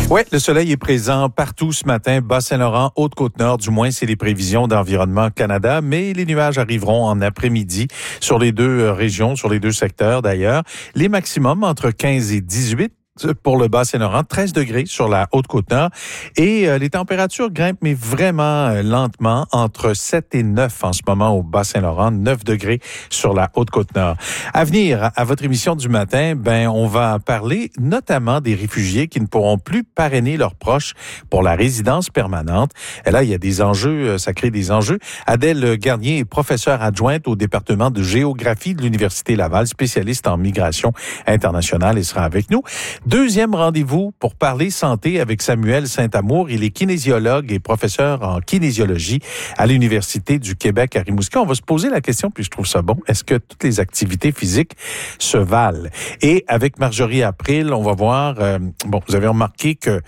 Oui, le soleil est présent partout ce matin. Bas-Saint-Laurent, Haute-Côte-Nord, du moins, c'est les prévisions d'Environnement Canada. Mais les nuages arriveront en après-midi sur les deux régions, sur les deux secteurs d'ailleurs. Les maximums entre 15 et 18. Pour le Bas-Saint-Laurent, 13 degrés sur la Haute-Côte-Nord. Et les températures grimpent, mais vraiment lentement, entre 7 et 9 en ce moment au Bas-Saint-Laurent, 9 degrés sur la Haute-Côte-Nord. À venir, à votre émission du matin, on va parler notamment des réfugiés qui ne pourront plus parrainer leurs proches pour la résidence permanente. Et là, il y a des enjeux, ça crée des enjeux. Adèle Garnier est professeure adjointe au département de géographie de l'Université Laval, spécialiste en migration internationale, et sera avec nous. Deuxième rendez-vous pour parler santé avec Samuel Saint-Amour. Il est kinésiologue et professeur en kinésiologie à l'Université du Québec à Rimouski. On va se poser la question, puis je trouve ça bon, est-ce que toutes les activités physiques se valent? Et avec Marjorie April, on va voir, vous avez remarqué que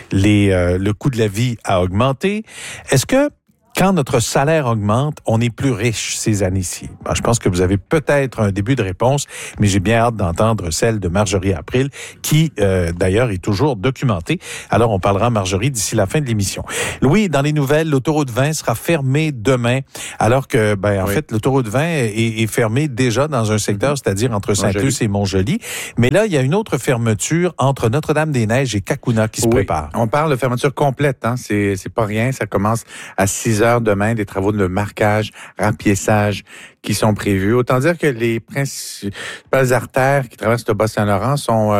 le coût de la vie a augmenté. Est-ce que quand notre salaire augmente, on est plus riche ces années-ci? Je pense que vous avez peut-être un début de réponse, mais j'ai bien hâte d'entendre celle de Marjorie April, qui, d'ailleurs, est toujours documentée. Alors, on parlera à Marjorie d'ici la fin de l'émission. Louis, dans les nouvelles, l'autoroute 20 sera fermée demain, alors que, en fait, l'autoroute 20 est fermée déjà dans un secteur, c'est-à-dire entre Sainte-Luce et Montjoly. Mais là, il y a une autre fermeture entre Notre-Dame-des-Neiges et Cacouna qui se prépare. On parle de fermeture complète, hein. C'est pas rien. Ça commence à 6h demain, des travaux de marquage, remplissage qui sont prévus. Autant dire que les principales artères qui traversent le Bas-Saint-Laurent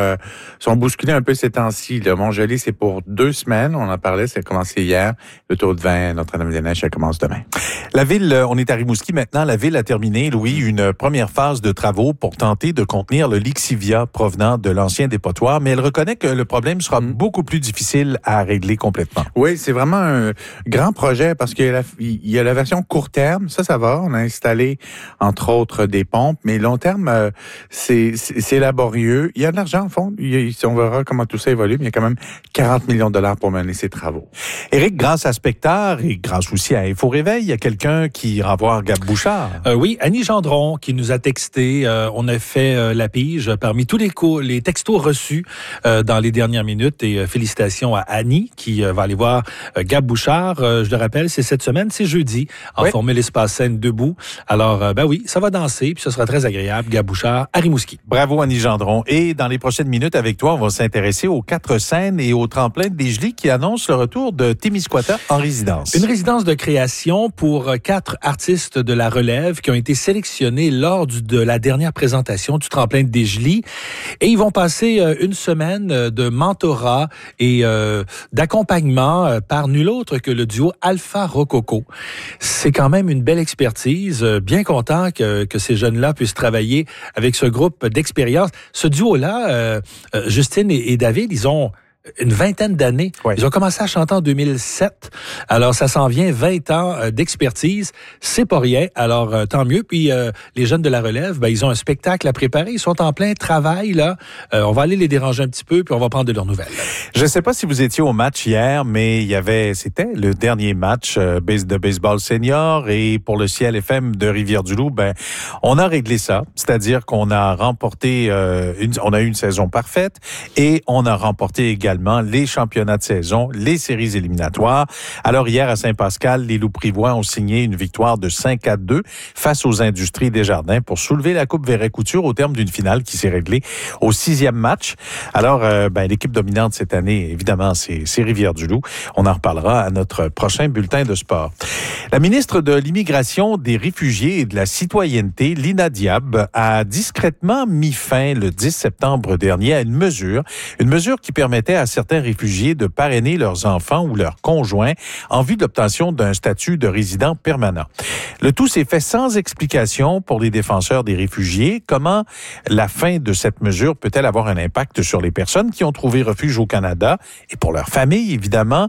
sont bousculées un peu ces temps-ci. Le Montjoly, c'est pour 2 semaines. On en parlait, ça a commencé hier. Le tour de 20, Notre-Dame-des-Neiges, ça commence demain. La ville, on est à Rimouski maintenant. La ville a terminé, Louis, une première phase de travaux pour tenter de contenir le lixivia provenant de l'ancien dépotoir, mais elle reconnaît que le problème sera beaucoup plus difficile à régler complètement. Oui, c'est vraiment un grand projet parce qu'il y a la version court terme, ça va. On a installé entre autres des pompes, mais long terme, c'est laborieux. Il y a de l'argent, au fond. On verra comment tout ça évolue, mais il y a quand même 40 millions de dollars pour mener ces travaux. Éric, grâce à Spectateur et grâce aussi à Info Réveil, il y a quelqu'un qui ira voir Gab Bouchard. Oui, Annie Gendron qui nous a texté. On a fait la pige parmi tous les textos reçus dans les dernières minutes. Et félicitations à Annie qui va aller voir Gab Bouchard. Je le rappelle, c'est cette semaine, c'est jeudi, en Formule Espace Scène debout. Alors, oui, ça va danser, puis ce sera très agréable. Gab Bouchard à Rimouski. Bravo, Annie Gendron. Et dans les prochaines minutes, avec toi, on va s'intéresser aux 4 scènes et au tremplin de Desjely qui annonce le retour de Témiscouata en résidence. Une résidence de création pour 4 artistes de la relève qui ont été sélectionnés lors de la dernière présentation du tremplin de Desjely. Et ils vont passer une semaine de mentorat et d'accompagnement par nul autre que le duo Alpha Rococo. C'est quand même une belle expertise. Bien content que ces jeunes-là puissent travailler avec ce groupe d'expérience. Ce duo-là, Justine et David, ils ont une vingtaine d'années. Ils ont commencé à chanter en 2007. Alors, ça s'en vient 20 ans d'expertise. C'est pas rien. Alors, tant mieux. Puis, les jeunes de la relève, ils ont un spectacle à préparer. Ils sont en plein travail, là. On va aller les déranger un petit peu, puis on va prendre de leurs nouvelles. Je ne sais pas si vous étiez au match hier, mais c'était le dernier match de baseball senior. Et pour le Ciel FM de Rivière-du-Loup, on a réglé ça. C'est-à-dire qu'on a remporté, on a eu une saison parfaite et on a remporté également les championnats de saison, les séries éliminatoires. Alors hier à Saint-Pascal, les Loups-Privois ont signé une victoire de 5-2 face aux Industries Desjardins pour soulever la Coupe Verret-Couture au terme d'une finale qui s'est réglée au 6e match. Alors, l'équipe dominante cette année, évidemment, c'est Rivière-du-Loup. On en reparlera à notre prochain bulletin de sport. La ministre de l'Immigration, des Réfugiés et de la Citoyenneté, Lina Diab, a discrètement mis fin le 10 septembre dernier à une mesure qui permettait à certains réfugiés de parrainer leurs enfants ou leurs conjoints en vue de l'obtention d'un statut de résident permanent. Le tout s'est fait sans explication pour les défenseurs des réfugiés. Comment la fin de cette mesure peut-elle avoir un impact sur les personnes qui ont trouvé refuge au Canada et pour leur famille, évidemment?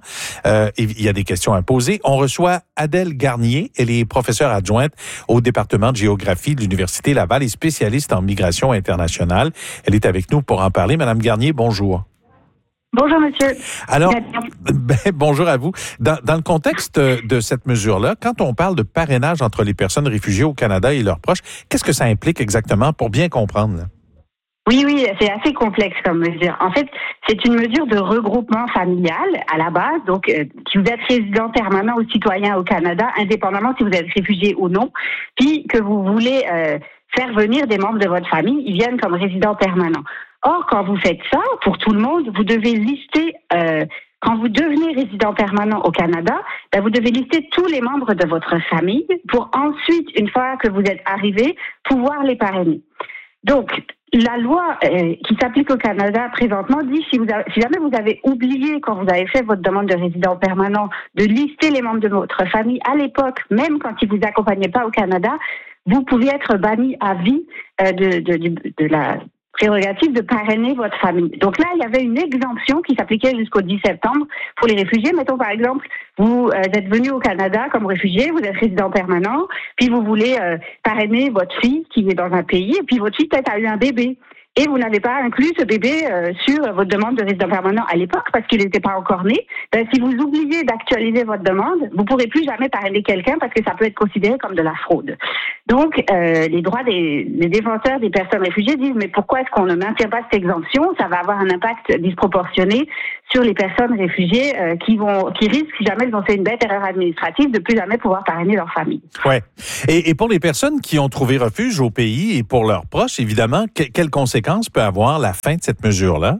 Il y a des questions à poser. On reçoit Adèle Garnier. Elle est professeure adjointe au département de géographie de l'Université Laval et spécialiste en migration internationale. Elle est avec nous pour en parler. Madame Garnier, bonjour. Bonjour, monsieur. Alors, bonjour à vous. Dans le contexte de cette mesure-là, quand on parle de parrainage entre les personnes réfugiées au Canada et leurs proches, qu'est-ce que ça implique exactement pour bien comprendre, là? Oui, c'est assez complexe comme mesure. En fait, c'est une mesure de regroupement familial à la base. Donc, si vous êtes résident permanent ou citoyen au Canada, indépendamment si vous êtes réfugié ou non, puis que vous voulez faire venir des membres de votre famille, ils viennent comme résidents permanents. Or, quand vous faites ça, pour tout le monde, vous devez lister, quand vous devenez résident permanent au Canada, vous devez lister tous les membres de votre famille pour ensuite, une fois que vous êtes arrivé, pouvoir les parrainer. Donc, la loi qui s'applique au Canada présentement dit si jamais vous avez oublié quand vous avez fait votre demande de résident permanent de lister les membres de votre famille à l'époque, même quand ils vous accompagnaient pas au Canada, vous pouvez être banni à vie de la prérogative de parrainer votre famille. Donc là, il y avait une exemption qui s'appliquait jusqu'au 10 septembre pour les réfugiés. Mettons par exemple, vous êtes venu au Canada comme réfugié, vous êtes résident permanent, puis vous voulez parrainer votre fille qui est dans un pays, et puis votre fille peut-être a eu un bébé. Et vous n'avez pas inclus ce bébé sur votre demande de résident permanent à l'époque parce qu'il n'était pas encore né. Si vous oubliez d'actualiser votre demande, vous ne pourrez plus jamais parrainer quelqu'un parce que ça peut être considéré comme de la fraude. Donc, les droits des défenseurs des personnes réfugiées disent mais pourquoi est-ce qu'on ne maintient pas cette exemption? Ça va avoir un impact disproportionné sur les personnes réfugiées qui risquent, si jamais elles ont fait une bête erreur administrative, de plus jamais pouvoir parrainer leur famille. Ouais. Et pour les personnes qui ont trouvé refuge au pays et pour leurs proches, évidemment, quelles conséquences peut avoir la fin de cette mesure-là?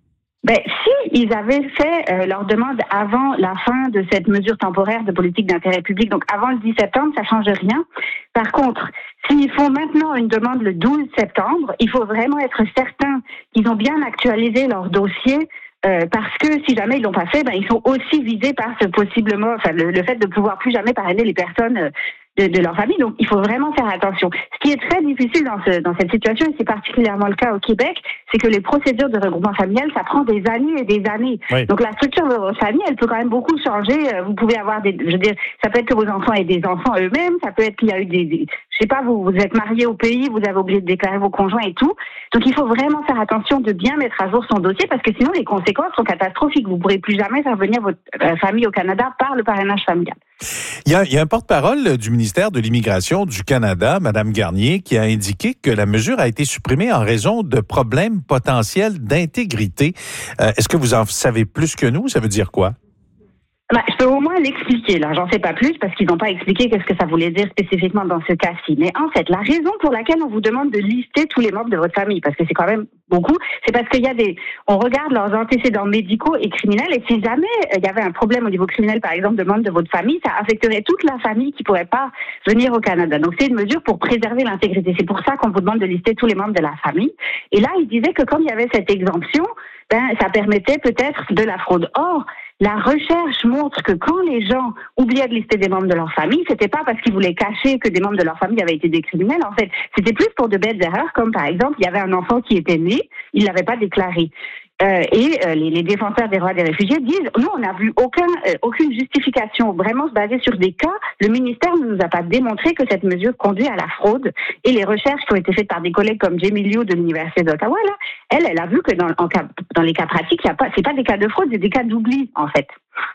Si ils avaient fait leur demande avant la fin de cette mesure temporaire de politique d'intérêt public, donc avant le 10 septembre, ça change rien. Par contre, s'ils font maintenant une demande le 12 septembre, il faut vraiment être certain qu'ils ont bien actualisé leur dossier parce que si jamais ils l'ont pas fait, ils sont aussi visés par ce possiblement, le fait de pouvoir plus jamais parrainer les personnes de leur famille. Donc, il faut vraiment faire attention. Ce qui est très difficile dans cette situation, et c'est particulièrement le cas au Québec, c'est que les procédures de regroupement familial, ça prend des années et des années. Oui. Donc, la structure de votre famille, elle peut quand même beaucoup changer. Vous pouvez avoir ça peut être que vos enfants aient des enfants eux-mêmes, ça peut être qu'il y a eu je sais pas, vous êtes marié au pays, vous avez oublié de déclarer vos conjoints et tout. Donc, il faut vraiment faire attention de bien mettre à jour son dossier parce que sinon, les conséquences sont catastrophiques. Vous ne pourrez plus jamais faire venir votre famille au Canada par le parrainage familial. Il y a un porte-parole du ministère de l'Immigration du Canada, Mme Garnier, qui a indiqué que la mesure a été supprimée en raison de problèmes potentiels d'intégrité. Est-ce que vous en savez plus que nous? Ça veut dire quoi? Je peux au moins l'expliquer, là. J'en sais pas plus parce qu'ils n'ont pas expliqué qu'est-ce que ça voulait dire spécifiquement dans ce cas-ci. Mais en fait, la raison pour laquelle on vous demande de lister tous les membres de votre famille, parce que c'est quand même beaucoup, c'est parce qu'il y a on regarde leurs antécédents médicaux et criminels, et si jamais il y avait un problème au niveau criminel, par exemple, de membres de votre famille, ça affecterait toute la famille qui pourrait pas venir au Canada. Donc, c'est une mesure pour préserver l'intégrité. C'est pour ça qu'on vous demande de lister tous les membres de la famille. Et là, il disait que comme il y avait cette exemption, ça permettait peut-être de la fraude. Or, la recherche montre que quand les gens oubliaient de lister des membres de leur famille, c'était pas parce qu'ils voulaient cacher que des membres de leur famille avaient été des criminels. En fait, c'était plus pour de bêtes erreurs, comme par exemple, il y avait un enfant qui était né, il l'avait pas déclaré. Les défenseurs des droits des réfugiés disent, nous, on n'a vu aucune justification vraiment se baser sur des cas. Le ministère ne nous a pas démontré que cette mesure conduit à la fraude. Et les recherches qui ont été faites par des collègues comme Jamie Liu de l'Université d'Ottawa, là, elle a vu que dans les cas pratiques, c'est pas des cas de fraude, c'est des cas d'oubli, en fait.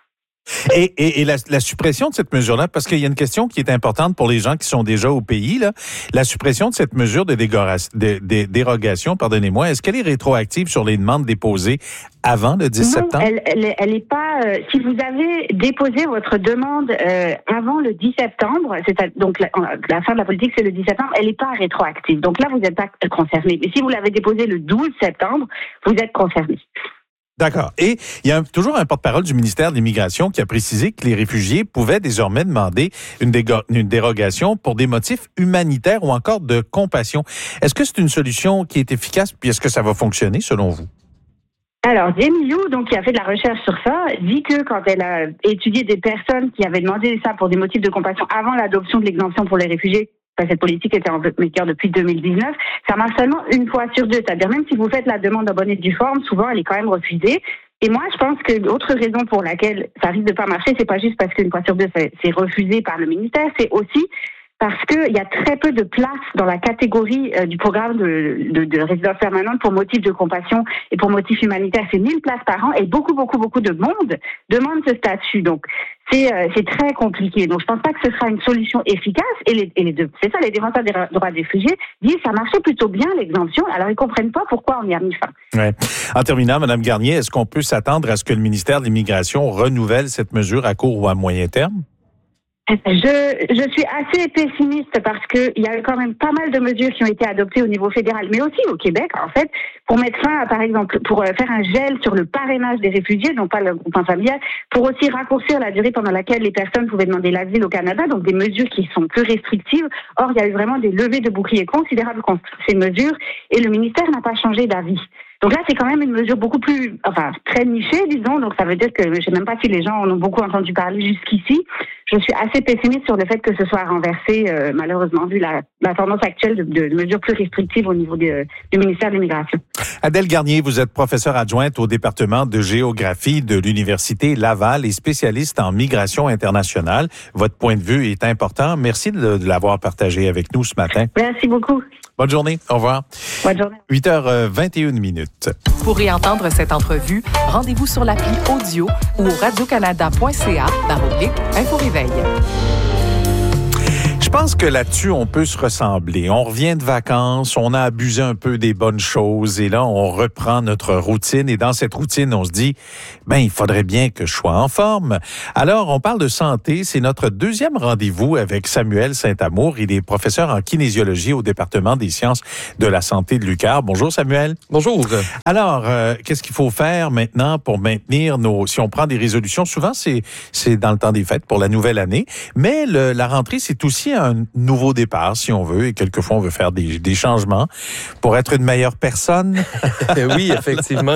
Et la suppression de cette mesure-là, parce qu'il y a une question qui est importante pour les gens qui sont déjà au pays, là, la suppression de cette mesure de dérogation, pardonnez-moi, est-ce qu'elle est rétroactive sur les demandes déposées avant le 10 septembre? Non, elle est pas. Si vous avez déposé votre demande avant le 10 septembre, donc la fin de la politique, c'est le 10 septembre, elle n'est pas rétroactive. Donc là, vous n'êtes pas concerné. Mais si vous l'avez déposé le 12 septembre, vous êtes concerné. D'accord. Et il y a toujours un porte-parole du ministère de l'Immigration qui a précisé que les réfugiés pouvaient désormais demander une dérogation pour des motifs humanitaires ou encore de compassion. Est-ce que c'est une solution qui est efficace, puis est-ce que ça va fonctionner selon vous? Alors, Jamie Liu, donc, qui a fait de la recherche sur ça, dit que quand elle a étudié des personnes qui avaient demandé ça pour des motifs de compassion avant l'adoption de l'exemption pour les réfugiés, cette politique était en vigueur depuis 2019, ça marche seulement une fois sur deux. C'est-à-dire, même si vous faites la demande en bonne et due forme, souvent, elle est quand même refusée. Et moi, je pense que l'autre raison pour laquelle ça risque de pas marcher, c'est pas juste parce qu'une fois sur deux, c'est refusé par le ministère, c'est aussi parce qu'il y a très peu de place dans la catégorie du programme de résidence permanente pour motif de compassion et pour motif humanitaire. C'est 1000 places par an et beaucoup de monde demande ce statut. Donc, c'est très compliqué. Donc, je pense pas que ce sera une solution efficace. Et les défenseurs des droits des réfugiés disent ça marchait plutôt bien l'exemption. Alors, ils comprennent pas pourquoi on y a mis fin. Ouais. En terminant, Mme Garnier, est-ce qu'on peut s'attendre à ce que le ministère de l'Immigration renouvelle cette mesure à court ou à moyen terme? Je suis assez pessimiste parce que il y a quand même pas mal de mesures qui ont été adoptées au niveau fédéral, mais aussi au Québec, en fait, pour mettre fin, par exemple, pour faire un gel sur le parrainage des réfugiés, non pas le groupement familial, pour aussi raccourcir la durée pendant laquelle les personnes pouvaient demander l'asile au Canada, donc des mesures qui sont plus restrictives. Or, il y a eu vraiment des levées de boucliers considérables contre ces mesures et le ministère n'a pas changé d'avis. Donc là, c'est quand même une mesure beaucoup plus, très nichée, disons. Donc ça veut dire que je sais même pas si les gens en ont beaucoup entendu parler jusqu'ici. Je suis assez pessimiste sur le fait que ce soit renversé, malheureusement, vu la tendance actuelle de mesures plus restrictives au niveau du ministère de l'Immigration. Adèle Garnier, vous êtes professeure adjointe au département de géographie de l'Université Laval et spécialiste en migration internationale. Votre point de vue est important. Merci de l'avoir partagé avec nous ce matin. Merci beaucoup. Bonne journée. Au revoir. Bonne journée. 8h21. Pour réentendre cette entrevue, rendez-vous sur l'appli audio ou au radiocanada.ca/info-réveil. Je pense que là-dessus, on peut se ressembler. On revient de vacances, on a abusé un peu des bonnes choses et là, on reprend notre routine. Et dans cette routine, on se dit, il faudrait bien que je sois en forme. Alors, on parle de santé. C'est notre deuxième rendez-vous avec Samuel Saint-Amour. Il est professeur en kinésiologie au département des sciences de la santé de l'UQAR. Bonjour, Samuel. Bonjour. Alors, qu'est-ce qu'il faut faire maintenant pour maintenir si on prend des résolutions? Souvent, c'est dans le temps des fêtes pour la nouvelle année. Mais la rentrée, c'est aussi un nouveau départ, si on veut, et quelquefois, on veut faire des changements pour être une meilleure personne. Oui, effectivement.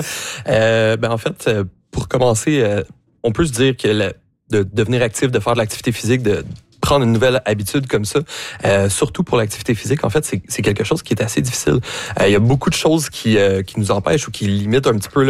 En fait, pour commencer, on peut se dire que de devenir actif, de faire de l'activité physique, de prendre une nouvelle habitude comme ça, surtout pour l'activité physique, en fait, c'est quelque chose qui est assez difficile. Il y a beaucoup de choses qui nous empêchent ou qui limitent un petit peu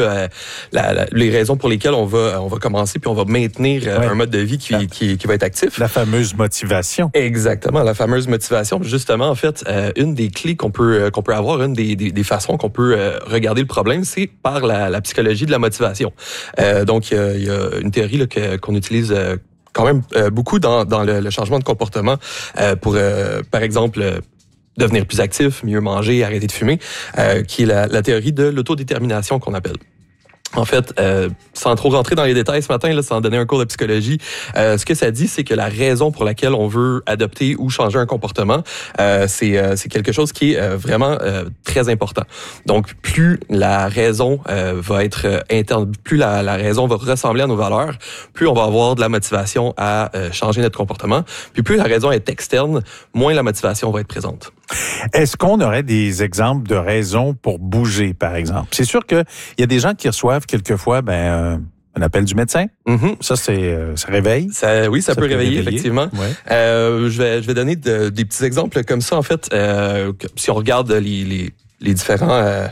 les raisons pour lesquelles on va commencer puis on va maintenir un mode de vie qui va être actif. La fameuse motivation. Exactement, la fameuse motivation. Justement, en fait, une des clés qu'on peut avoir, une des façons qu'on peut regarder le problème, c'est par la psychologie de la motivation. Donc, il y a une théorie là, qu'on utilise quand même beaucoup dans le changement de comportement pour, par exemple, devenir plus actif, mieux manger, arrêter de fumer, qui est la théorie de l'autodétermination qu'on appelle. En fait, sans trop rentrer dans les détails ce matin, là, sans donner un cours de psychologie, ce que ça dit, c'est que la raison pour laquelle on veut adopter ou changer un comportement, c'est quelque chose qui est vraiment très important. Donc, plus la raison va être interne, plus la raison va ressembler à nos valeurs, plus on va avoir de la motivation à changer notre comportement. Puis plus la raison est externe, moins la motivation va être présente. Est-ce qu'on aurait des exemples de raisons pour bouger, par exemple? C'est sûr qu'il y a des gens qui reçoivent quelquefois un appel du médecin. Mm-hmm. Ça réveille. Ça peut réveiller, effectivement. Ouais. Je vais donner des petits exemples comme ça. En fait, si on regarde les différents...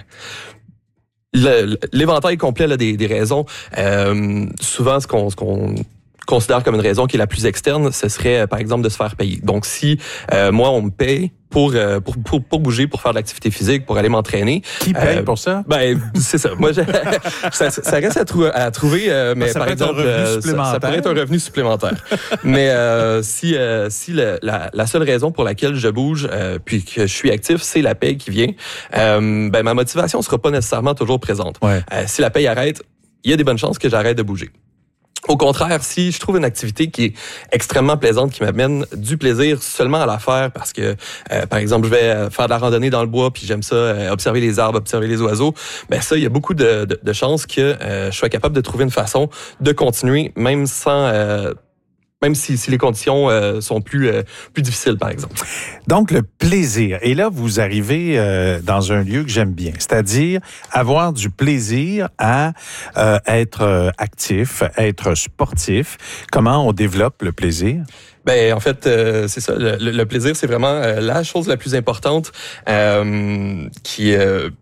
l'éventail complet là, des raisons, souvent ce qu'on considère comme une raison qui est la plus externe, ce serait, par exemple, de se faire payer. Donc, si moi, on me paye pour bouger, pour faire de l'activité physique, pour aller m'entraîner. Qui paye pour ça? C'est ça. Moi, ça reste à trouver, mais par exemple, ça pourrait être un revenu supplémentaire. Mais si la seule raison pour laquelle je bouge, puis que je suis actif, c'est la paye qui vient, ma motivation sera pas nécessairement toujours présente. Ouais. Si la paye arrête, il y a des bonnes chances que j'arrête de bouger. Au contraire, si je trouve une activité qui est extrêmement plaisante, qui m'amène du plaisir seulement à la faire parce que, par exemple, je vais faire de la randonnée dans le bois puis j'aime ça, observer les arbres, observer les oiseaux, ça, il y a beaucoup de chances que je sois capable de trouver une façon de continuer, même si les conditions sont plus difficiles, par exemple. Donc, le plaisir. Et là, vous arrivez dans un lieu que j'aime bien, c'est-à-dire avoir du plaisir à être actif, être sportif. Comment on développe le plaisir? En fait, c'est ça. Le plaisir, c'est vraiment la chose la plus importante qui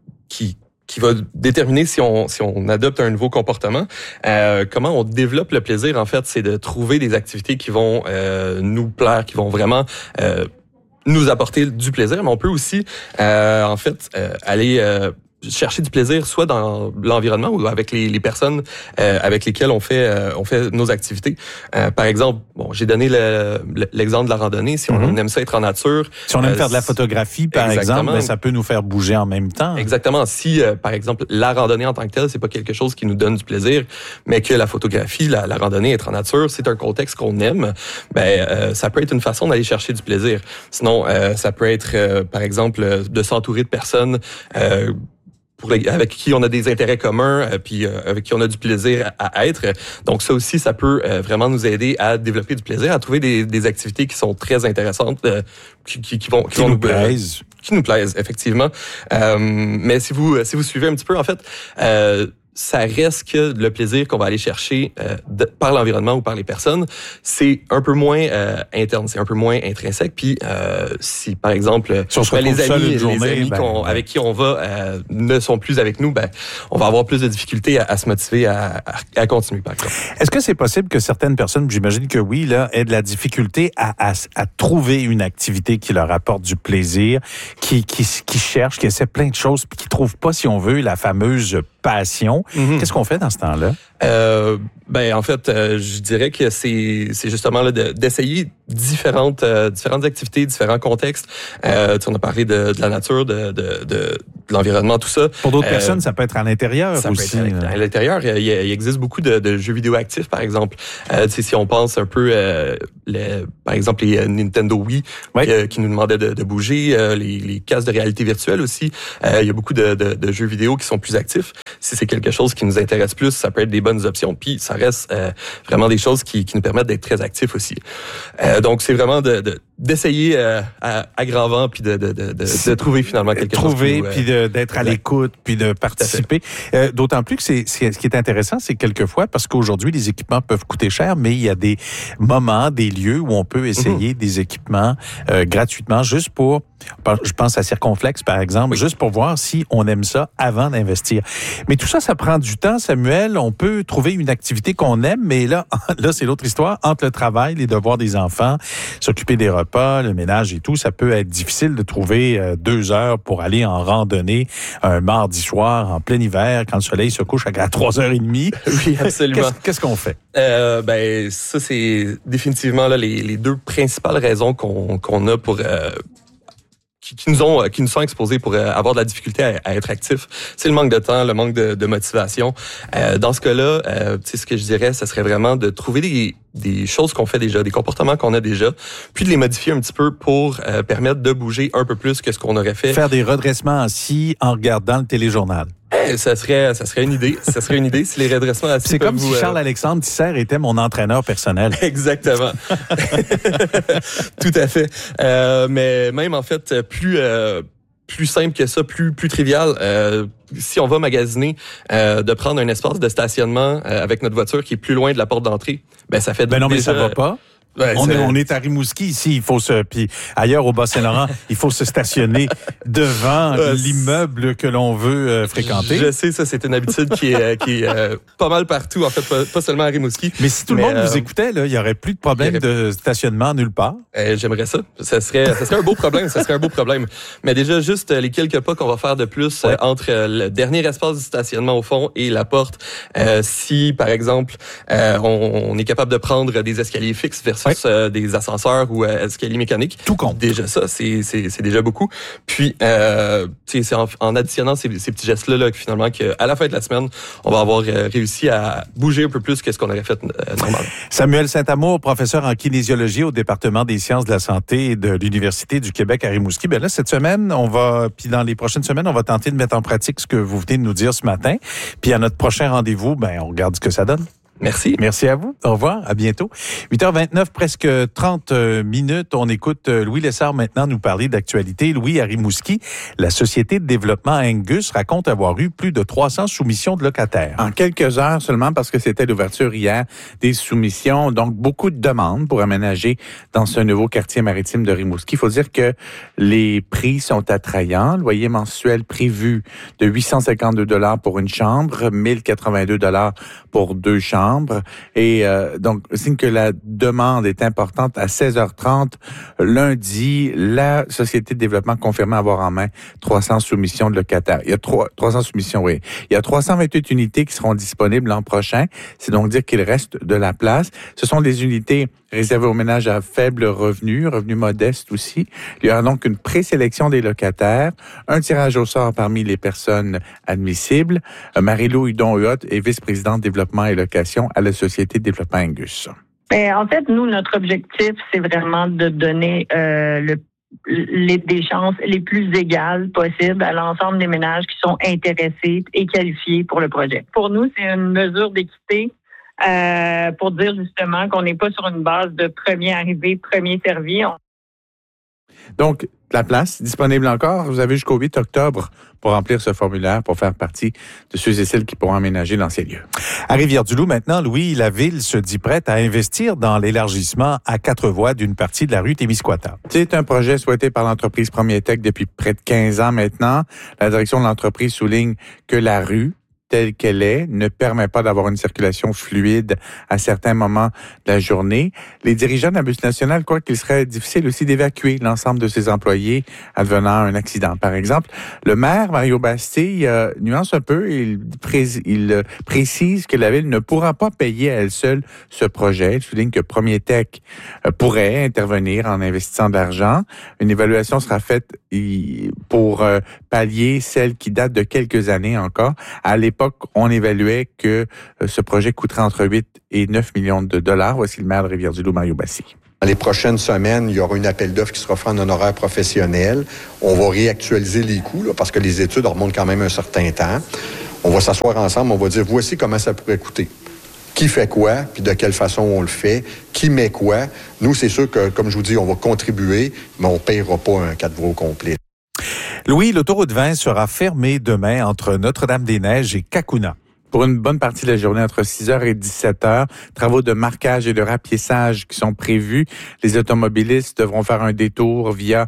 va déterminer si on adopte un nouveau comportement. Comment on développe le plaisir, en fait, c'est de trouver des activités qui vont nous plaire, qui vont vraiment nous apporter du plaisir, mais on peut aussi, aller chercher du plaisir soit dans l'environnement ou avec les personnes avec lesquelles on fait nos activités. Par exemple, j'ai donné l'exemple de la randonnée. Si on aime ça être en nature, si on aime faire de la photographie, par exemple, ça peut nous faire bouger en même temps. Exactement. Si, par exemple, la randonnée en tant que telle, c'est pas quelque chose qui nous donne du plaisir, mais que la photographie, la randonnée, être en nature, c'est un contexte qu'on aime, ça peut être une façon d'aller chercher du plaisir. Sinon, ça peut être, par exemple, de s'entourer de personnes avec qui on a des intérêts communs, puis avec qui on a du plaisir à être. Donc ça aussi, ça peut vraiment nous aider à développer du plaisir, à trouver des activités qui sont très intéressantes, qui nous plaisent. Qui nous plaisent, effectivement. Mais si vous suivez un petit peu, en fait, ça reste que le plaisir qu'on va aller chercher par l'environnement ou par les personnes, c'est un peu moins interne, c'est un peu moins intrinsèque. Puis si, par exemple, les amis avec qui on va ne sont plus avec nous, on va avoir plus de difficultés à se motiver à continuer, par exemple. Est-ce que c'est possible que certaines personnes, j'imagine que oui, là, aient de la difficulté à trouver une activité qui leur apporte du plaisir, qui cherchent, qui essaient plein de choses, puis qui trouvent pas, si on veut, la fameuse passion. Qu'est-ce qu'on fait dans ce temps-là? En fait, je dirais que c'est justement là d'essayer différentes activités, différents contextes. On a parlé de la nature, de l'environnement, tout ça. Pour d'autres personnes, ça peut être à l'intérieur aussi. Ça peut être à l'intérieur. Il existe beaucoup de jeux vidéo actifs, par exemple. Si on pense un peu, par exemple, les Nintendo Wii qui nous demandaient de bouger, les casques de réalité virtuelle aussi. Il y a beaucoup de jeux vidéo qui sont plus actifs. Si c'est quelque chose qui nous intéresse plus, ça peut être des bonnes options. Puis ça reste vraiment des choses qui nous permettent d'être très actifs aussi. Donc c'est vraiment d'essayer à grand vent puis de trouver finalement quelque chose. Puis d'être à l'écoute puis de participer. D'autant plus que ce qui est intéressant, c'est quelquefois parce qu'aujourd'hui les équipements peuvent coûter cher, mais il y a des moments, des lieux où on peut essayer des équipements gratuitement juste pour, je pense à Circonflex par exemple, juste pour voir si on aime ça avant d'investir. Mais tout ça, ça prend du temps, Samuel. On peut trouver une activité qu'on aime, mais là c'est l'autre histoire. Entre le travail, les devoirs des enfants, s'occuper des repas, le ménage et tout, ça peut être difficile de trouver 2 heures pour aller en randonnée un mardi soir en plein hiver quand le soleil se couche à 3h30. Oui, absolument. Qu'est-ce qu'on fait? Ça, c'est définitivement là, les 2 principales raisons qu'on a pour... qui nous sont exposés pour avoir de la difficulté à être actifs. C'est le manque de temps, le manque de motivation. Dans ce cas-là, ce que je dirais, ça serait vraiment de trouver des choses qu'on fait déjà, des comportements qu'on a déjà, puis de les modifier un petit peu pour permettre de bouger un peu plus que ce qu'on aurait fait. Faire des redressements assis en regardant le téléjournal. Ça serait une idée. Ça serait une idée si les redressements assis. C'est comme si Charles-Alexandre Tisser était mon entraîneur personnel. Exactement. Tout à fait. Mais même en fait, plus simple que ça, plus trivial. Si on va magasiner, de prendre un espace de stationnement avec notre voiture qui est plus loin de la porte d'entrée, ça fait non, mais ça va pas. On est à Rimouski ici, il faut puis ailleurs au Bas-Saint-Laurent, il faut se stationner devant l'immeuble que l'on veut fréquenter. Je sais, ça c'est une habitude qui est pas mal partout, en fait, pas seulement à Rimouski. Mais si tout le monde vous écoutait, là, il y aurait plus de problème de stationnement nulle part. J'aimerais ça. Ça serait un beau problème. Ça serait un beau problème. Mais déjà juste les quelques pas qu'on va faire de plus entre le dernier espace du stationnement au fond et la porte. Si par exemple on est capable de prendre des escaliers fixes versus des ascenseurs ou escaliers mécaniques. Tout compte. Déjà ça, c'est déjà beaucoup. Puis, c'est en additionnant ces petits gestes-là, finalement, qu'à la fin de la semaine, on va avoir réussi à bouger un peu plus que ce qu'on aurait fait normalement. Samuel Saint-Amour, professeur en kinésiologie au département des sciences de la santé de l'Université du Québec à Rimouski. Là, cette semaine, puis dans les prochaines semaines, on va tenter de mettre en pratique ce que vous venez de nous dire ce matin. Puis à notre prochain rendez-vous, on regarde ce que ça donne. Merci. Merci à vous. Au revoir. À bientôt. 8h29, presque 30 minutes. On écoute Louis Lessard maintenant nous parler d'actualité. Louis, à Rimouski, la société de développement Angus raconte avoir eu plus de 300 soumissions de locataires. En quelques heures seulement, parce que c'était l'ouverture hier des soumissions. Donc, beaucoup de demandes pour aménager dans ce nouveau quartier maritime de Rimouski. Il faut dire que les prix sont attrayants. Loyer mensuel prévu de $852 pour une chambre, $1082 pour 2 chambres. novembre. Et donc, signe que la demande est importante. À 16h30, lundi, la Société de développement confirme avoir en main 300 soumissions de locataires. Il y a 300 soumissions, oui. Il y a 328 unités qui seront disponibles l'an prochain. C'est donc dire qu'il reste de la place. Ce sont des unités réservées aux ménages à faible revenu modestes aussi. Il y aura donc une présélection des locataires, un tirage au sort parmi les personnes admissibles. Marie-Lou Hudon-Huot est vice-présidente développement et location à la Société de développement Angus. En fait, nous, notre objectif, c'est vraiment de donner des chances les plus égales possibles à l'ensemble des ménages qui sont intéressés et qualifiés pour le projet. Pour nous, c'est une mesure d'équité pour dire justement qu'on n'est pas sur une base de premier arrivé, premier servi. Donc, la place disponible encore. Vous avez jusqu'au 8 octobre pour remplir ce formulaire, pour faire partie de ceux et celles qui pourront aménager dans ces lieux. À Rivière-du-Loup, maintenant, Louis, la ville se dit prête à investir dans l'élargissement à 4 voies d'une partie de la rue Témiscouata. C'est un projet souhaité par l'entreprise Premier Tech depuis près de 15 ans maintenant. La direction de l'entreprise souligne que la rue, telle qu'elle est, ne permet pas d'avoir une circulation fluide à certains moments de la journée. Les dirigeants de la Bus nationale croient qu'il serait difficile aussi d'évacuer l'ensemble de ses employés advenant un accident. Par exemple, le maire, Mario Bastille, nuance un peu, il précise que la ville ne pourra pas payer à elle seule ce projet. Il souligne que Premier Tech pourrait intervenir en investissant de l'argent. Une évaluation sera faite pour pallier celle qui date de quelques années encore. À l'époque, on évaluait que ce projet coûterait entre 8 et 9 millions de dollars. Voici le maire de Rivière-du-Loup, Mario Bastille. Dans les prochaines semaines, il y aura une appel d'offres qui sera fait en honoraire professionnel. On va réactualiser les coûts parce que les études remontent quand même un certain temps. On va s'asseoir ensemble, on va dire voici comment ça pourrait coûter. Qui fait quoi, puis de quelle façon on le fait, qui met quoi. Nous, c'est sûr que, comme je vous dis, on va contribuer, mais on ne payera pas un 4 voies complet. Louis, l'autoroute 20 sera fermée demain entre Notre-Dame-des-Neiges et Cacouna. Pour une bonne partie de la journée, entre 6h et 17h, travaux de marquage et de rapiessage qui sont prévus. Les automobilistes devront faire un détour via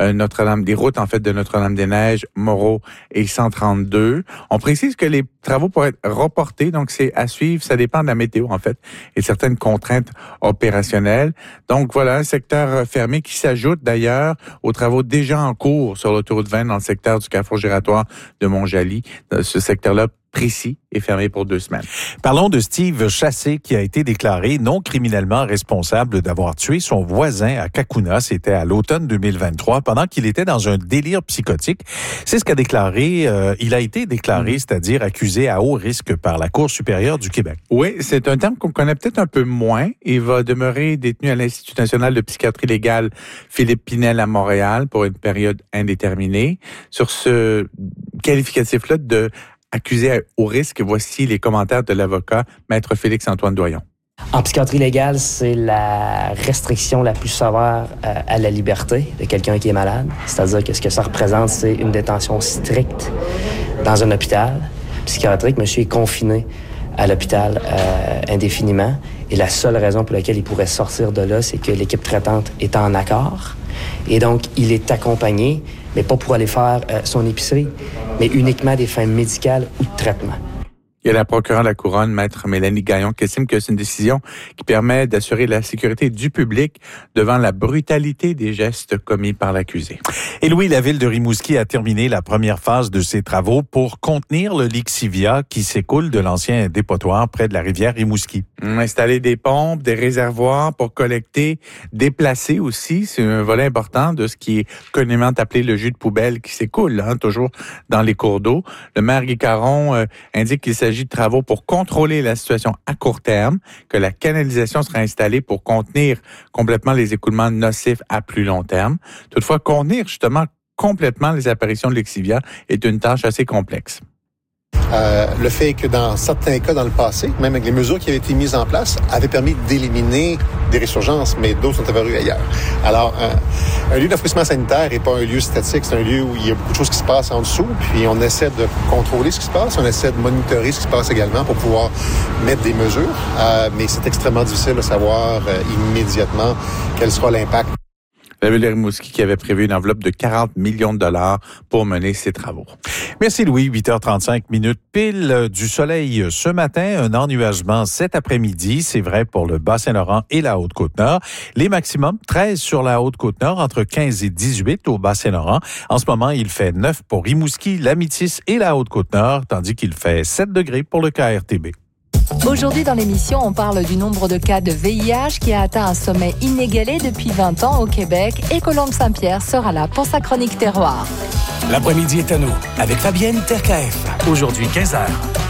des routes en fait de Notre-Dame-des-Neiges, Moreau et 132. On précise que les travaux pourraient être reportés, donc c'est à suivre. Ça dépend de la météo en fait et de certaines contraintes opérationnelles. Donc voilà, un secteur fermé qui s'ajoute d'ailleurs aux travaux déjà en cours sur l'autoroute 20 dans le secteur du carrefour giratoire de Montjali. Ce secteur-là précis et fermé pour 2 semaines. Parlons de Steve Chassé qui a été déclaré non criminellement responsable d'avoir tué son voisin à Cacouna. C'était à l'automne 2023 pendant qu'il était dans un délire psychotique. C'est ce qu'a déclaré, il a été déclaré, c'est-à-dire accusé à haut risque par la Cour supérieure du Québec. Oui, c'est un terme qu'on connaît peut-être un peu moins. Il va demeurer détenu à l'Institut national de psychiatrie légale Philippe Pinel à Montréal pour une période indéterminée. Sur ce qualificatif-là de accusé au risque, voici les commentaires de l'avocat Maître Félix-Antoine Doyon. En psychiatrie légale, c'est la restriction la plus sévère à la liberté de quelqu'un qui est malade. C'est-à-dire que ce que ça représente, c'est une détention stricte dans un hôpital psychiatrique. Monsieur est confiné à l'hôpital indéfiniment. Et la seule raison pour laquelle il pourrait sortir de là, c'est que l'équipe traitante est en accord. Et donc, il est accompagné, mais pas pour aller faire son épicerie, mais uniquement à des fins médicales ou de traitement. Il y a la procureure de la Couronne, Maître Mélanie Gaillon, qui estime que c'est une décision qui permet d'assurer la sécurité du public devant la brutalité des gestes commis par l'accusé. Et Louis, la ville de Rimouski a terminé la première phase de ses travaux pour contenir le Lixivia qui s'écoule de l'ancien dépotoir près de la rivière Rimouski. Installer des pompes, des réservoirs pour collecter, déplacer aussi, c'est un volet important de ce qui est communément appelé le jus de poubelle qui s'écoule, toujours dans les cours d'eau. Le maire Guy Caron indique qu'il s'agit de travaux pour contrôler la situation à court terme, que la canalisation sera installée pour contenir complètement les écoulements nocifs à plus long terme. Toutefois, contenir justement complètement les apparitions de Lixivia est une tâche assez complexe. Le fait que dans certains cas dans le passé, même avec les mesures qui avaient été mises en place, avaient permis d'éliminer des résurgences, mais d'autres sont apparues ailleurs. Alors, un lieu d'enfouissement sanitaire n'est pas un lieu statique, c'est un lieu où il y a beaucoup de choses qui se passent en dessous, puis on essaie de contrôler ce qui se passe, on essaie de monitorer ce qui se passe également pour pouvoir mettre des mesures, mais c'est extrêmement difficile de savoir immédiatement quel sera l'impact. La ville de Rimouski qui avait prévu une enveloppe de 40 millions de dollars pour mener ces travaux. Merci Louis, 8h35 pile du soleil ce matin, un ennuagement cet après-midi, c'est vrai pour le Bas-Saint-Laurent et la Haute-Côte-Nord. Les maximums 13 sur la Haute-Côte-Nord, entre 15 et 18 au Bas-Saint-Laurent. En ce moment, il fait 9 pour Rimouski, la Métis et la Haute-Côte-Nord, tandis qu'il fait 7 degrés pour le KRTB. Aujourd'hui, dans l'émission, on parle du nombre de cas de VIH qui a atteint un sommet inégalé depuis 20 ans au Québec et Colombe Saint-Pierre sera là pour sa chronique terroir. L'après-midi est à nous avec Fabienne Terkaef. Aujourd'hui, 15h.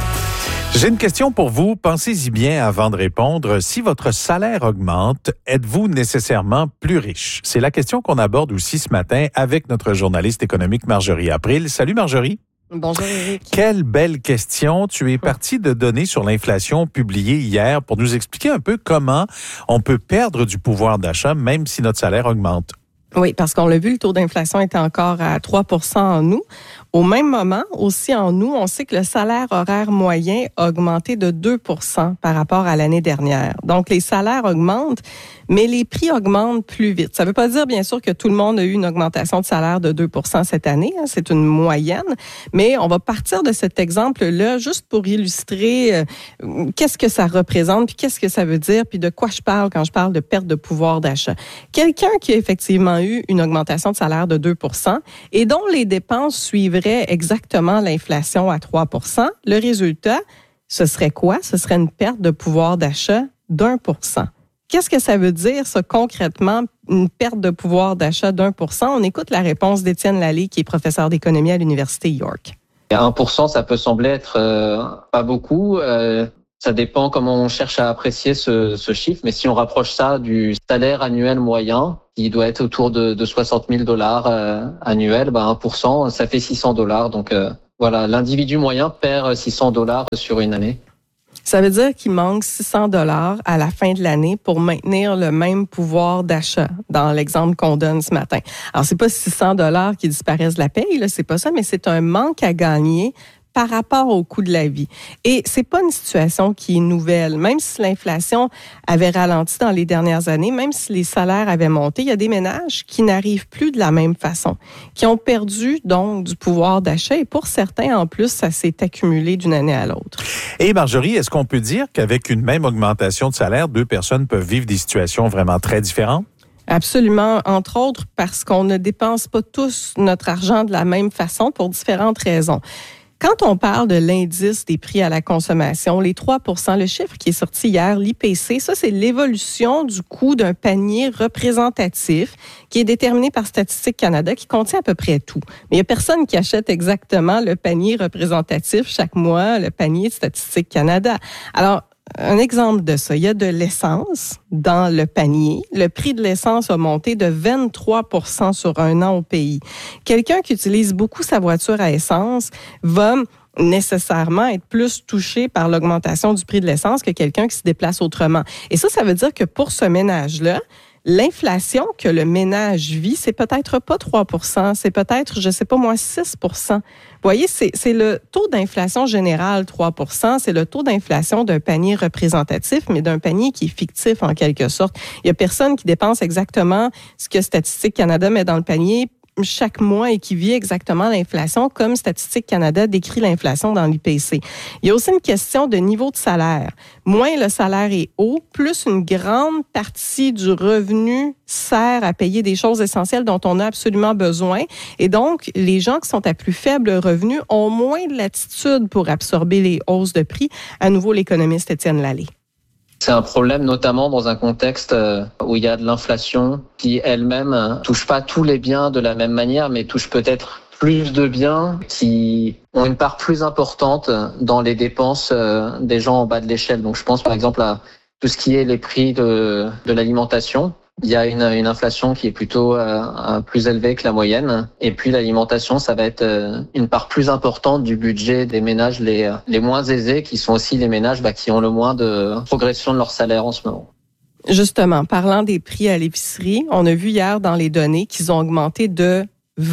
J'ai une question pour vous. Pensez-y bien avant de répondre. Si votre salaire augmente, êtes-vous nécessairement plus riche? C'est la question qu'on aborde aussi ce matin avec notre journaliste économique Marjorie April. Salut Marjorie. Bonjour Éric. Quelle belle question. Tu es partie de données sur l'inflation publiées hier pour nous expliquer un peu comment on peut perdre du pouvoir d'achat même si notre salaire augmente. Oui, parce qu'on l'a vu, le taux d'inflation était encore à 3 % en août. Au même moment, aussi en août, on sait que le salaire horaire moyen a augmenté de 2 % par rapport à l'année dernière. Donc, les salaires augmentent, mais les prix augmentent plus vite. Ça ne veut pas dire, bien sûr, que tout le monde a eu une augmentation de salaire de 2 % cette année. C'est une moyenne. Mais on va partir de cet exemple-là juste pour illustrer qu'est-ce que ça représente, puis qu'est-ce que ça veut dire, puis de quoi je parle quand je parle de perte de pouvoir d'achat. Quelqu'un qui a effectivement eu une augmentation de salaire de 2 % et dont les dépenses suivraient exactement l'inflation à 3 %, le résultat, ce serait quoi? Ce serait une perte de pouvoir d'achat d'1 %. Qu'est-ce que ça veut dire, ça, concrètement, une perte de pouvoir d'achat d'1 %? On écoute la réponse d'Étienne Lalée, qui est professeur d'économie à l'Université York. 1 %, ça peut sembler être pas beaucoup. Ça dépend comment on cherche à apprécier ce chiffre. Mais si on rapproche ça du salaire annuel moyen, qui doit être autour de 60 000 $ annuels, 1 %, ça fait 600 $. Donc voilà, l'individu moyen perd 600 $ sur une année. Ça veut dire qu'il manque 600 $ à la fin de l'année pour maintenir le même pouvoir d'achat, dans l'exemple qu'on donne ce matin. Alors, c'est pas 600 $ qui disparaissent de la paye, là, c'est pas ça, mais c'est un manque à gagner par rapport au coût de la vie. Et c'est pas une situation qui est nouvelle. Même si l'inflation avait ralenti dans les dernières années, même si les salaires avaient monté, il y a des ménages qui n'arrivent plus de la même façon, qui ont perdu donc du pouvoir d'achat. Et pour certains, en plus, ça s'est accumulé d'une année à l'autre. Et Marjorie, est-ce qu'on peut dire qu'avec une même augmentation de salaire, deux personnes peuvent vivre des situations vraiment très différentes? Absolument, entre autres parce qu'on ne dépense pas tous notre argent de la même façon pour différentes raisons. Quand on parle de l'indice des prix à la consommation, les 3 % le chiffre qui est sorti hier, l'IPC, ça, c'est l'évolution du coût d'un panier représentatif qui est déterminé par Statistique Canada, qui contient à peu près tout. Mais il n'y a personne qui achète exactement le panier représentatif chaque mois, le panier de Statistique Canada. Alors, un exemple de ça, il y a de l'essence dans le panier. Le prix de l'essence a monté de 23 % sur un an au pays. Quelqu'un qui utilise beaucoup sa voiture à essence va nécessairement être plus touché par l'augmentation du prix de l'essence que quelqu'un qui se déplace autrement. Et ça veut dire que pour ce ménage-là, l'inflation que le ménage vit, c'est peut-être pas 3 %, c'est peut-être, je sais pas moi, 6 %. Vous voyez, c'est le taux d'inflation général, 3 %, c'est le taux d'inflation d'un panier représentatif, mais d'un panier qui est fictif en quelque sorte. Il y a personne qui dépense exactement ce que Statistique Canada met dans le panier chaque mois et qui vit exactement l'inflation comme Statistique Canada décrit l'inflation dans l'IPC. Il y a aussi une question de niveau de salaire. Moins le salaire est haut, plus une grande partie du revenu sert à payer des choses essentielles dont on a absolument besoin. Et donc, les gens qui sont à plus faible revenu ont moins de latitude pour absorber les hausses de prix. À nouveau, l'économiste Étienne Lalée. C'est un problème notamment dans un contexte où il y a de l'inflation qui elle-même touche pas tous les biens de la même manière, mais touche peut-être plus de biens qui ont une part plus importante dans les dépenses des gens en bas de l'échelle. Donc je pense par exemple à tout ce qui est les prix de l'alimentation. Il y a une inflation qui est plutôt plus élevée que la moyenne. Et puis l'alimentation, ça va être une part plus importante du budget des ménages les moins aisés, qui sont aussi les ménages qui ont le moins de progression de leur salaire en ce moment. Justement, parlant des prix à l'épicerie, on a vu hier dans les données qu'ils ont augmenté de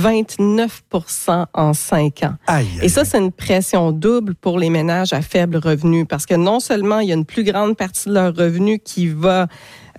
29 % en 5 ans. Et ça, c'est une pression double pour les ménages à faible revenu parce que non seulement il y a une plus grande partie de leur revenu qui va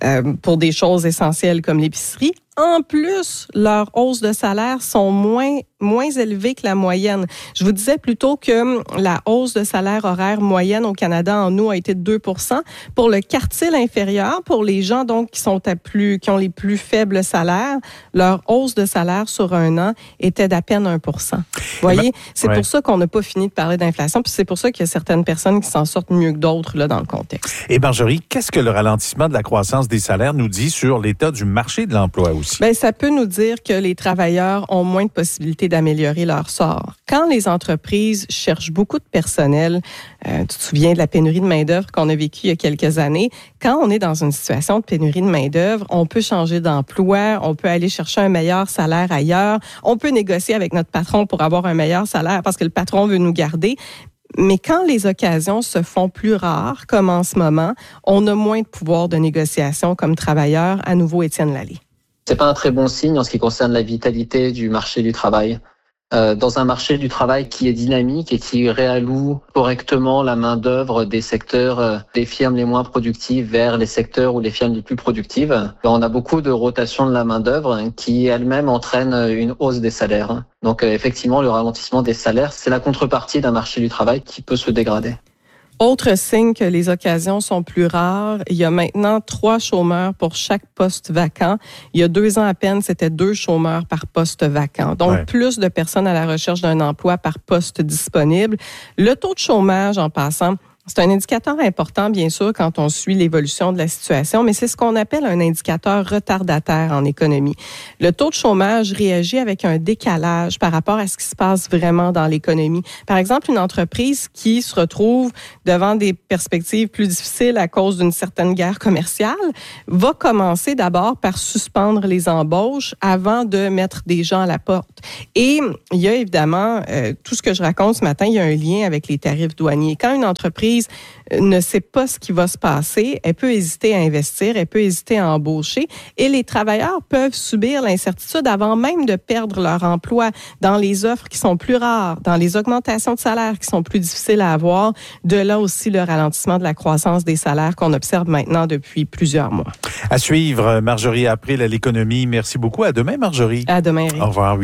pour des choses essentielles comme l'épicerie. En plus, leurs hausses de salaire sont moins élevées que la moyenne. Je vous disais plutôt que la hausse de salaire horaire moyenne au Canada en août a été de 2%. Pour le quartile inférieur, pour les gens donc qui ont les plus faibles salaires, leur hausse de salaire sur un an était d'à peine 1%. Vous voyez, c'est pour ça qu'on n'a pas fini de parler d'inflation, puis c'est pour ça qu'il y a certaines personnes qui s'en sortent mieux que d'autres là dans le contexte. Et Marjorie, qu'est-ce que le ralentissement de la croissance des salaires nous dit sur l'état du marché de l'emploi aussi? Bien, ça peut nous dire que les travailleurs ont moins de possibilités d'améliorer leur sort. Quand les entreprises cherchent beaucoup de personnel, tu te souviens de la pénurie de main-d'œuvre qu'on a vécue il y a quelques années, quand on est dans une situation de pénurie de main-d'œuvre, on peut changer d'emploi, on peut aller chercher un meilleur salaire ailleurs, on peut négocier avec notre patron pour avoir un meilleur salaire parce que le patron veut nous garder. Mais quand les occasions se font plus rares, comme en ce moment, on a moins de pouvoir de négociation comme travailleur. À nouveau, Étienne Lallet. C'est pas un très bon signe en ce qui concerne la vitalité du marché du travail. Dans un marché du travail qui est dynamique et qui réalloue correctement la main-d'œuvre des secteurs, des firmes les moins productives vers les secteurs ou les firmes les plus productives, on a beaucoup de rotation de la main-d'œuvre qui elle-même entraîne une hausse des salaires. Donc effectivement, le ralentissement des salaires, c'est la contrepartie d'un marché du travail qui peut se dégrader. Autre signe que les occasions sont plus rares, il y a maintenant 3 chômeurs pour chaque poste vacant. Il y a 2 ans à peine, c'était 2 chômeurs par poste vacant. Donc, plus de personnes à la recherche d'un emploi par poste disponible. Le taux de chômage, en passant, c'est un indicateur important, bien sûr, quand on suit l'évolution de la situation, mais c'est ce qu'on appelle un indicateur retardataire en économie. Le taux de chômage réagit avec un décalage par rapport à ce qui se passe vraiment dans l'économie. Par exemple, une entreprise qui se retrouve devant des perspectives plus difficiles à cause d'une certaine guerre commerciale va commencer d'abord par suspendre les embauches avant de mettre des gens à la porte. Et il y a évidemment, tout ce que je raconte ce matin, il y a un lien avec les tarifs douaniers. Quand une entreprise ne sait pas ce qui va se passer, elle peut hésiter à investir, elle peut hésiter à embaucher et les travailleurs peuvent subir l'incertitude avant même de perdre leur emploi dans les offres qui sont plus rares, dans les augmentations de salaires qui sont plus difficiles à avoir. De là aussi le ralentissement de la croissance des salaires qu'on observe maintenant depuis plusieurs mois. À suivre, Marjorie April à l'économie. Merci beaucoup. À demain, Marjorie. À demain, Éric. Au revoir,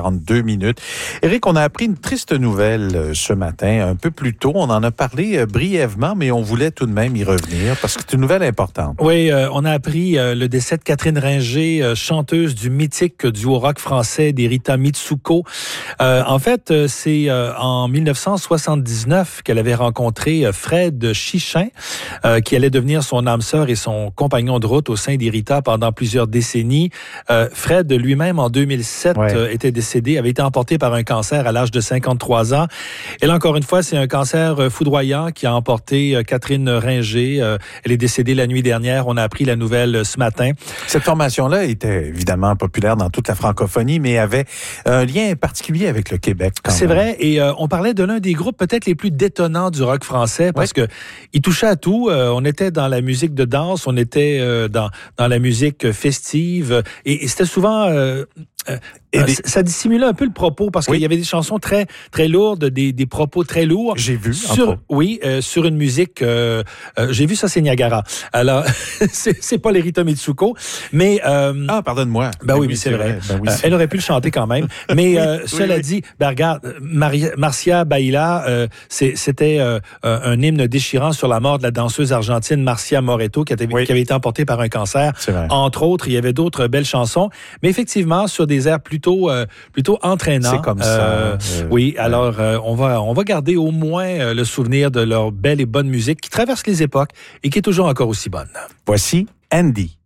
8h42. Éric, on a appris une triste nouvelle ce matin, un peu plus tôt. On en a parlé brièvement, mais on voulait tout de même y revenir parce que c'est une nouvelle importante. Oui, on a appris le décès de Catherine Ringer, chanteuse du mythique duo rock français des Rita Mitsuko. En fait, c'est en 1979 qu'elle avait rencontré Fred Chichin, qui allait devenir son âme sœur et son compagnon de route au sein des Rita pendant plusieurs décennies. Fred lui-même, en 2007, était décédé, avait été emporté par un cancer à l'âge de 53 ans. Et là, encore une fois, c'est un cancer foudroyant qui a emporté Catherine Ringer. Elle est décédée la nuit dernière. On a appris la nouvelle ce matin. Cette formation-là était évidemment populaire dans toute la francophonie, mais avait un lien particulier avec le Québec. C'est vrai. Et on parlait de l'un des groupes peut-être les plus détonnants du rock français parce que il touchait à tout. On était dans la musique de danse, on était dans la musique festive et c'était souvent... ça dissimulait un peu le propos parce qu'il y avait des chansons très très lourdes, des propos très lourds. J'ai vu. Sur une musique. J'ai vu ça, c'est Niagara. Alors, c'est pas les Rita Mitsuko, mais pardonne-moi. Ben oui, mais c'est vrai. Elle aurait pu le chanter quand même. Mais cela dit, regarde, Marcia Baila, c'était un hymne déchirant sur la mort de la danseuse argentine Marcia Moretto qui avait été emportée par un cancer. Entre autres, il y avait d'autres belles chansons, mais effectivement sur des airs plutôt entraînants. C'est comme ça. Alors on va garder au moins le souvenir de leur belle et bonne musique qui traverse les époques et qui est toujours encore aussi bonne. Voici Andy.